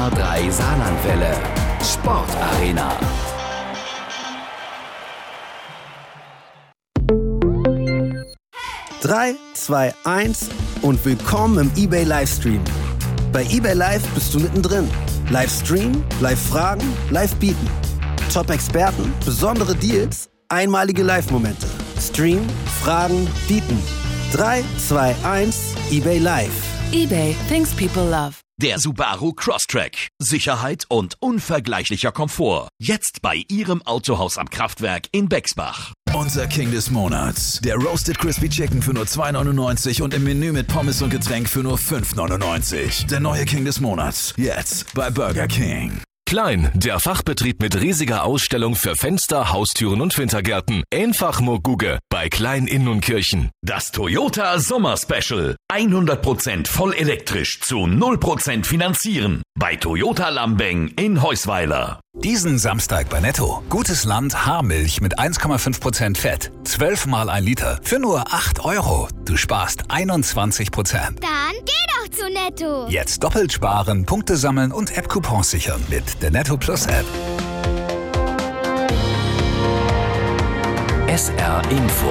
SR3 Saarlandwelle. Sportarena. Drei, zwei, eins und willkommen im eBay Livestream. Bei eBay Live bist du mittendrin. Livestream, Live-Fragen, Live-Bieten. Top-Experten, besondere Deals, einmalige Live-Momente. Stream, Fragen, Bieten. 3, 2, 1, eBay Live. eBay, things people love. Der Subaru Crosstrek. Sicherheit und unvergleichlicher Komfort. Jetzt bei Ihrem Autohaus am Kraftwerk in Bexbach. Unser King des Monats. Der Roasted Crispy Chicken für nur 2,99 und im Menü mit Pommes und Getränk für nur 5,99. Der neue King des Monats. Jetzt bei Burger King. Klein, der Fachbetrieb mit riesiger Ausstellung für Fenster, Haustüren und Wintergärten. Einfach nur Guge bei Klein in Nunkirchen. Das Toyota Sommer Special. 100% voll elektrisch zu 0% finanzieren. Bei Toyota Lambeng in Heusweiler. Diesen Samstag bei Netto. Gutes Land Haarmilch mit 1,5% Fett. 12 mal 1 Liter für nur 8 €. Du sparst 21%. Dann geh doch zu Netto. Jetzt doppelt sparen, Punkte sammeln und App-Coupons sichern mit der Netto Plus App. SR Info.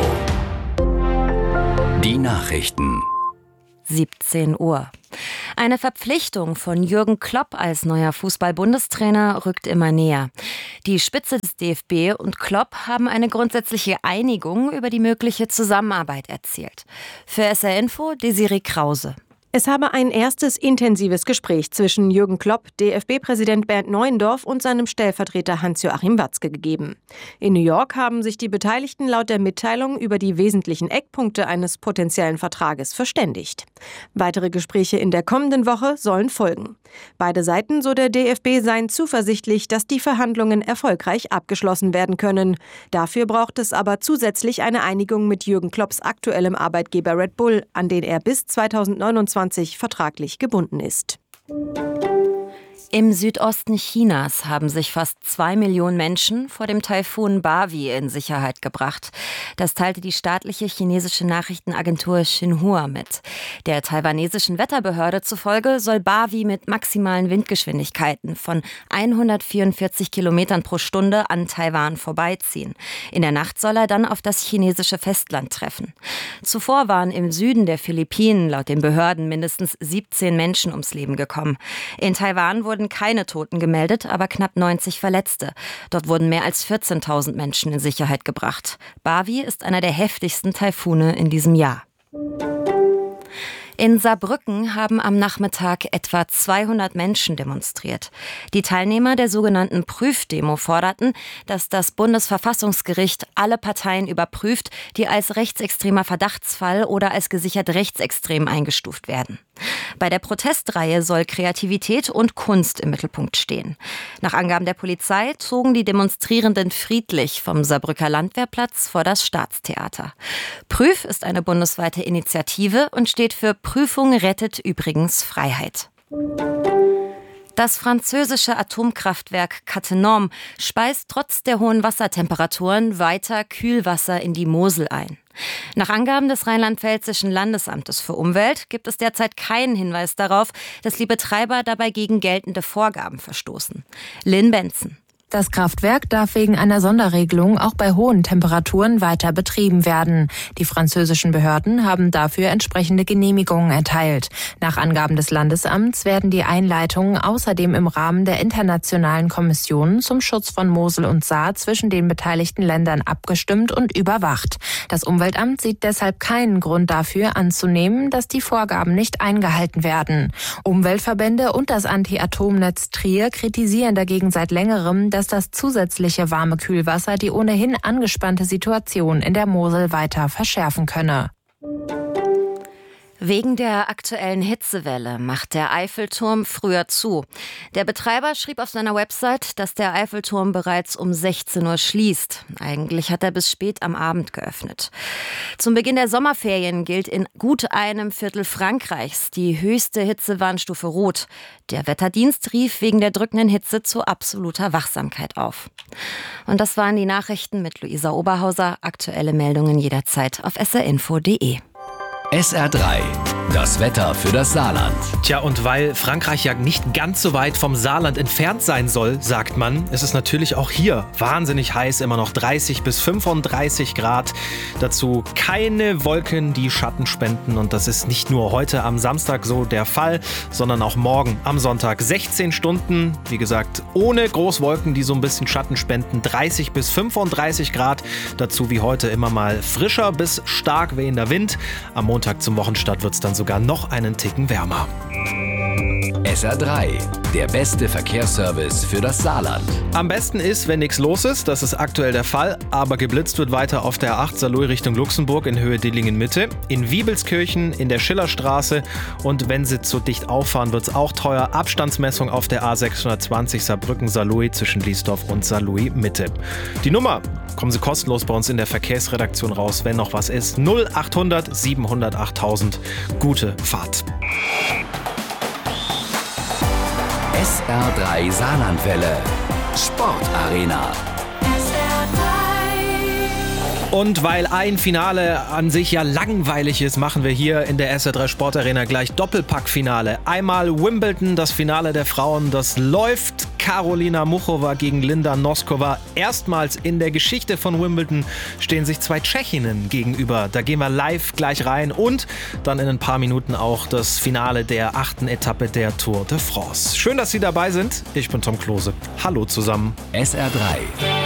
Die Nachrichten. 17 Uhr. Eine Verpflichtung von Jürgen Klopp als neuer Fußball-Bundestrainer rückt immer näher. Die Spitze des DFB und Klopp haben eine grundsätzliche Einigung über die mögliche Zusammenarbeit erzielt. Für SR Info Desiree Krause. Es habe ein erstes intensives Gespräch zwischen Jürgen Klopp, DFB-Präsident Bernd Neuendorf und seinem Stellvertreter Hans-Joachim Watzke gegeben. In New York haben sich die Beteiligten laut der Mitteilung über die wesentlichen Eckpunkte eines potenziellen Vertrages verständigt. Weitere Gespräche in der kommenden Woche sollen folgen. Beide Seiten, so der DFB, seien zuversichtlich, dass die Verhandlungen erfolgreich abgeschlossen werden können. Dafür braucht es aber zusätzlich eine Einigung mit Jürgen Klopps aktuellem Arbeitgeber Red Bull, an den er bis 2029 vertraglich gebunden ist. Im Südosten Chinas haben sich fast 2 Millionen Menschen vor dem Taifun Bawi in Sicherheit gebracht. Das teilte die staatliche chinesische Nachrichtenagentur Xinhua mit. Der taiwanesischen Wetterbehörde zufolge soll Bawi mit maximalen Windgeschwindigkeiten von 144 Kilometern pro Stunde an Taiwan vorbeiziehen. In der Nacht soll er dann auf das chinesische Festland treffen. Zuvor waren im Süden der Philippinen laut den Behörden mindestens 17 Menschen ums Leben gekommen. In Taiwan wurden keine Toten gemeldet, aber knapp 90 Verletzte. Dort wurden mehr als 14.000 Menschen in Sicherheit gebracht. Bawi ist einer der heftigsten Taifune in diesem Jahr. In Saarbrücken haben am Nachmittag etwa 200 Menschen demonstriert. Die Teilnehmer der sogenannten Prüfdemo forderten, dass das Bundesverfassungsgericht alle Parteien überprüft, die als rechtsextremer Verdachtsfall oder als gesichert rechtsextrem eingestuft werden. Bei der Protestreihe soll Kreativität und Kunst im Mittelpunkt stehen. Nach Angaben der Polizei zogen die Demonstrierenden friedlich vom Saarbrücker Landwehrplatz vor das Staatstheater. Prüf ist eine bundesweite Initiative und steht für Prüfung rettet übrigens Freiheit. Das französische Atomkraftwerk Cattenom speist trotz der hohen Wassertemperaturen weiter Kühlwasser in die Mosel ein. Nach Angaben des Rheinland-Pfälzischen Landesamtes für Umwelt gibt es derzeit keinen Hinweis darauf, dass die Betreiber dabei gegen geltende Vorgaben verstoßen. Lynn Benson. Das Kraftwerk darf wegen einer Sonderregelung auch bei hohen Temperaturen weiter betrieben werden. Die französischen Behörden haben dafür entsprechende Genehmigungen erteilt. Nach Angaben des Landesamts werden die Einleitungen außerdem im Rahmen der internationalen Kommission zum Schutz von Mosel und Saar zwischen den beteiligten Ländern abgestimmt und überwacht. Das Umweltamt sieht deshalb keinen Grund dafür anzunehmen, dass die Vorgaben nicht eingehalten werden. Umweltverbände und das Anti-Atom-Netz Trier kritisieren dagegen seit längerem, dass das zusätzliche warme Kühlwasser die ohnehin angespannte Situation in der Mosel weiter verschärfen könne. Wegen der aktuellen Hitzewelle macht der Eiffelturm früher zu. Der Betreiber schrieb auf seiner Website, dass der Eiffelturm bereits um 16 Uhr schließt. Eigentlich hat er bis spät am Abend geöffnet. Zum Beginn der Sommerferien gilt in gut einem Viertel Frankreichs die höchste Hitzewarnstufe Rot. Der Wetterdienst rief wegen der drückenden Hitze zu absoluter Wachsamkeit auf. Und das waren die Nachrichten mit Luisa Oberhauser. Aktuelle Meldungen jederzeit auf srinfo.de. SR3, Das Wetter für das Saarland. Tja, und weil Frankreich ja nicht ganz so weit vom Saarland entfernt sein soll, sagt man, ist es natürlich auch hier wahnsinnig heiß, immer noch 30 bis 35 Grad. Dazu keine Wolken, die Schatten spenden. Und das ist nicht nur heute am Samstag so der Fall, sondern auch morgen am Sonntag. 16 Stunden, wie gesagt, ohne Großwolken, die so ein bisschen Schatten spenden. 30 bis 35 Grad. Dazu wie heute immer mal frischer bis stark wehender Wind. Am Montag zum Wochenstart wird es dann sogar noch einen Ticken wärmer. SR3, der beste Verkehrsservice für das Saarland. Am besten ist, wenn nichts los ist, das ist aktuell der Fall, aber geblitzt wird weiter auf der A8 Saarlouis Richtung Luxemburg in Höhe Dillingen-Mitte, in Wiebelskirchen, in der Schillerstraße und wenn Sie zu dicht auffahren, wird es auch teuer. Abstandsmessung auf der A620 Saarbrücken-Saarlouis zwischen Liesdorf und Saarlouis-Mitte. Die Nummer kommen Sie kostenlos bei uns in der Verkehrsredaktion raus, wenn noch was ist. 0800 700 8000. Gute Fahrt. SR3 Saarlandwelle. Sportarena. Und weil ein Finale an sich ja langweilig ist, machen wir hier in der SR3 Sportarena gleich Doppelpack-Finale. Einmal Wimbledon, das Finale der Frauen, das läuft. Karolina Muchova gegen Linda Noskova. Erstmals in der Geschichte von Wimbledon stehen sich zwei Tschechinnen gegenüber. Da gehen wir live gleich rein und dann in ein paar Minuten auch das Finale der 8. Etappe der Tour de France. Schön, dass Sie dabei sind. Ich bin Tom Klose. Hallo zusammen. SR3.